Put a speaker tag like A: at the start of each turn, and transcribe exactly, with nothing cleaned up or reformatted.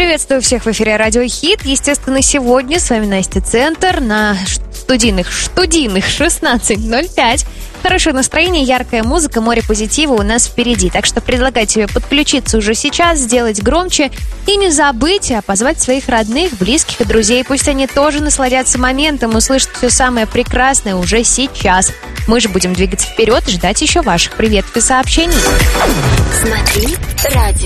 A: Приветствую всех в эфире Радио Хит. Естественно, сегодня с вами Настя Центр на студийных, студийных шестнадцать ноль пять. Хорошее настроение, яркая музыка, море позитива у нас впереди. Так что предлагаю тебе подключиться уже сейчас, сделать громче и не забыть позвать своих родных, близких и друзей. Пусть они тоже насладятся моментом, услышат все самое прекрасное уже сейчас. Мы же будем двигаться вперед и ждать еще ваших приветов и сообщений.
B: Смотри радио.